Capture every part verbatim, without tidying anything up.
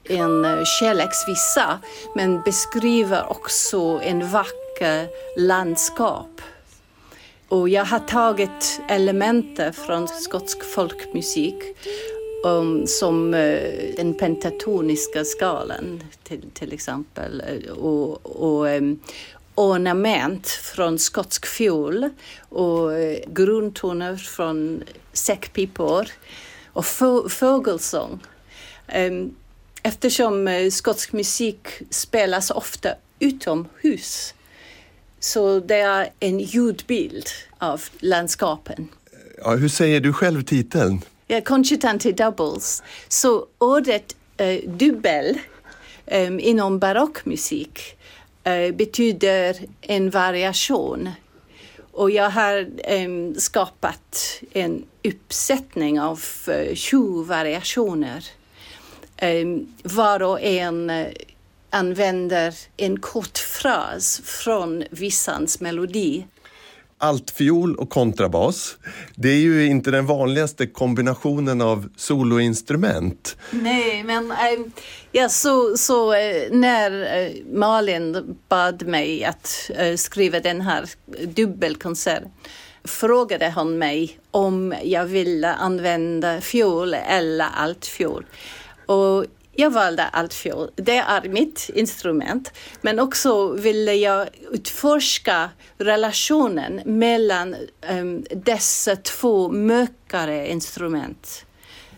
en kärleksvisa men beskriver också en vacker landskap. Och jag har tagit elementer från skotsk folkmusik um, som uh, den pentatoniska skalan till, till exempel och, och um, ornament från skotsk fiol och uh, grundtoner från säckpipor och få- fågelsång. Um, eftersom uh, skotsk musik spelas ofta utomhus så det är en ljudbild av landskapen. Ja, hur säger du själv titeln? Ja, Concertante doubles. Så ordet uh, dubbel um, inom barockmusik uh, betyder en variation. Och jag har um, skapat en uppsättning av uh, sju variationer. Um, var och en uh, använder en kort fras från vissans melodi. Altfiol och kontrabas. Det är ju inte den vanligaste kombinationen av soloinstrument. Nej, men äh, ja, så, så äh, när äh, Malin bad mig att äh, skriva den här dubbelkonserten frågade han mig om jag ville använda fiol eller altfiol. Och jag valde altfiol. Det är mitt instrument. Men också ville jag utforska relationen mellan um, dessa två mörkare instrument.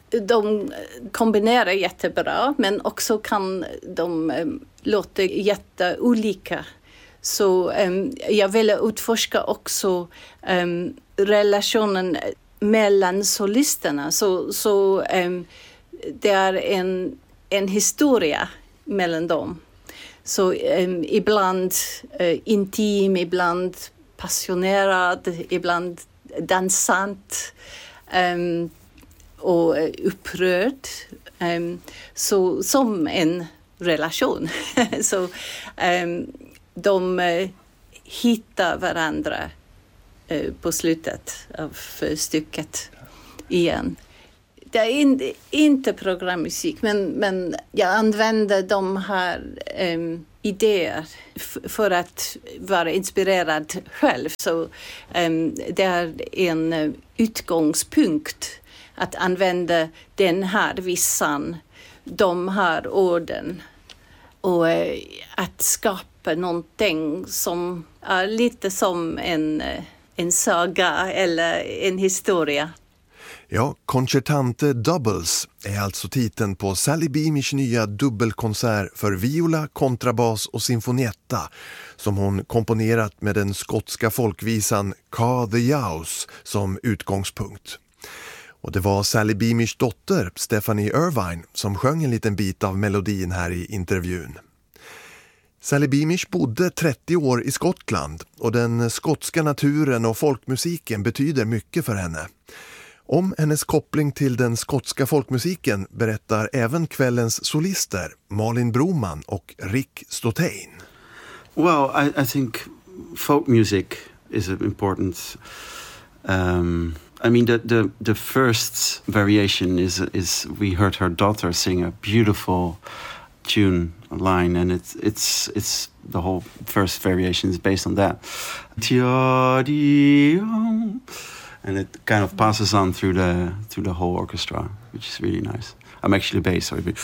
De kombinerar jättebra men också kan de um, låta jätteolika. Så um, jag ville utforska också um, relationen mellan solisterna. Så, så um, det är en en historia mellan dem. Så um, ibland uh, intim, ibland passionerad, ibland dansant um, och uh, upprörd. Um, så som en relation. Så um, de uh, hittar varandra uh, på slutet av uh, stycket igen. Det är in, inte programmusik, men, men jag använder de här um, idéer f- för att vara inspirerad själv. Så um, det är en uh, utgångspunkt att använda den här vissan, de här orden och uh, att skapa någonting som är lite som en, uh, en saga eller en historia. Ja, Concertante Doubles är alltså titeln på Sally Beamish nya dubbelkonsert för viola, kontrabas och sinfonietta som hon komponerat med den skotska folkvisan Ca the Yows som utgångspunkt. Och det var Sally Beamish dotter Stephanie Irvine som sjöng en liten bit av melodin här i intervjun. Sally Beamish bodde trettio år i Skottland och den skotska naturen och folkmusiken betyder mycket för henne. Om hennes koppling till den skotska folkmusiken berättar även kvällens solister Malin Broman och Rick Stotain. Well, I, I think folk music is important. Um, I mean, the, the the first variation is is we heard her daughter sing a beautiful tune line, and it's it's it's the whole first variation is based on that. And it kind of passes on through the through the whole orchestra, which is really nice. I'm actually bass, so I'd be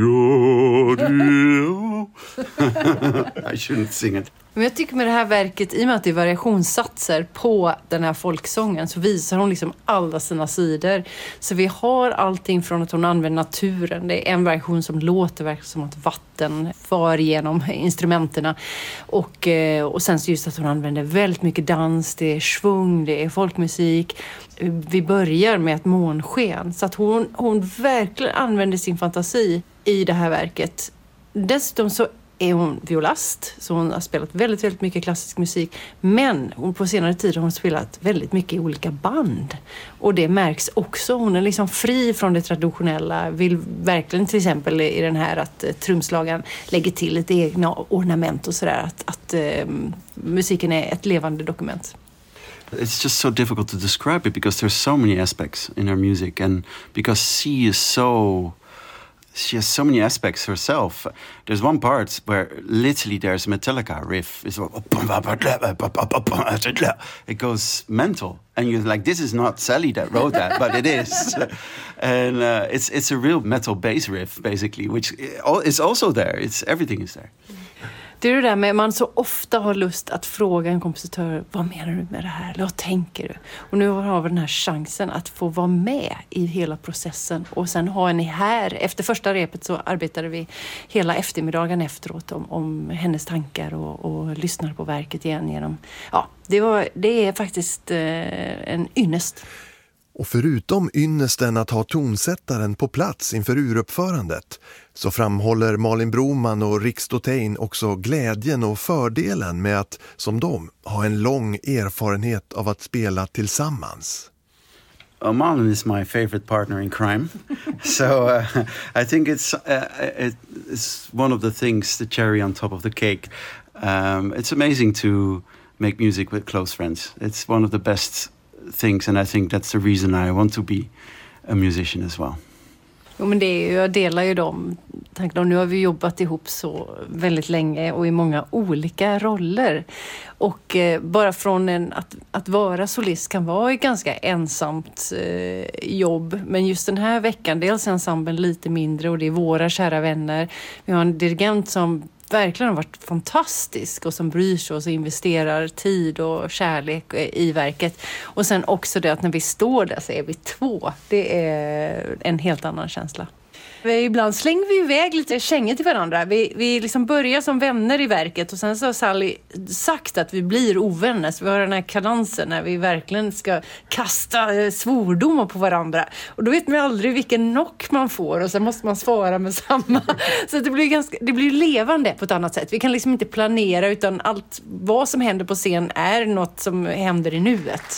I shouldn't sing it. Men jag tycker med det här verket, i och med att det är variationssatser på den här folksången, så visar hon liksom alla sina sidor. Så vi har allting från att hon använder naturen. Det är en variation som låter verkligen som att vatten far genom instrumenterna. Och, och sen så just att hon använder väldigt mycket dans, det är svung, det är folkmusik. Vi börjar med ett månsken. Så att hon, hon verkligen använder sin fantasi i det här verket. Dessutom så är hon violast, så hon har spelat väldigt, väldigt mycket klassisk musik. Men hon, på senare tid har hon spelat väldigt mycket i olika band. Och det märks också. Hon är liksom fri från det traditionella. Vill verkligen till exempel i den här att uh, trumslagen lägger till lite egna ornament och sådär. Att, att uh, musiken är ett levande dokument. It's just so difficult to describe it because there's so many aspects in her music, and because she is so she has so many aspects herself. There's one part where literally there's a Metallica riff. It's it goes mental, and you're like, "This is not Sally that wrote that," but it is, and uh, it's it's a real metal bass riff basically, which is also there. It's everything is there. Det är det där med man så ofta har lust att fråga en kompositör, vad menar du med det här? Eller vad tänker du? Och nu har vi den här chansen att få vara med i hela processen. Och sen har ni här, efter första repet så arbetade vi hela eftermiddagen efteråt om, om hennes tankar och, och lyssnade på verket igen genom, ja, det, var, det är faktiskt eh, en ynnest. Och förutom ynnesten att ha tonsättaren på plats inför uruppförandet så framhåller Malin Broman och Rick Stotein också glädjen och fördelen med att, som de, ha en lång erfarenhet av att spela tillsammans. Uh, Malin is my favorite partner in crime, so uh, I think it's uh, it's one of the things, the cherry on top of the cake. Um, it's amazing to make music with close friends. It's one of the best things, and I think that's the reason I want to be a musician as well. Jo, men det är ju, jag delar ju dem tankarna. Nu har vi jobbat ihop så väldigt länge och i många olika roller. Och eh, bara från en, att, att vara solist kan vara ett ganska ensamt eh, jobb. Men just den här veckan, dels är ensemblen lite mindre och det är våra kära vänner. Vi har en dirigent som verkligen har varit fantastisk och som bryr sig och så investerar tid och kärlek i verket. Och sen också det att när vi står där så är vi två. Det är en helt annan känsla. Ibland slänger vi iväg lite kängor till varandra. Vi, vi liksom börjar som vänner i verket och sen så har Sally sagt att vi blir ovänner. Så vi har den här kadansen när vi verkligen ska kasta svordomar på varandra. Och då vet man aldrig vilken knock man får och sen måste man svara med samma. Så det blir, ganska, det blir levande på ett annat sätt. Vi kan liksom inte planera utan allt vad som händer på scen är något som händer i nuet.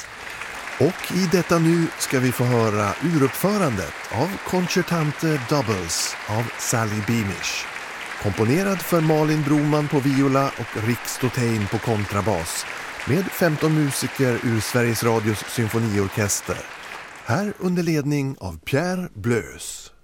Och i detta nu ska vi få höra uruppförandet av Concertante Doubles av Sally Beamish. Komponerad för Malin Broman på viola och Rick Stotein på kontrabas med femton musiker ur Sveriges Radios symfoniorkester. Här under ledning av Pierre Bleus.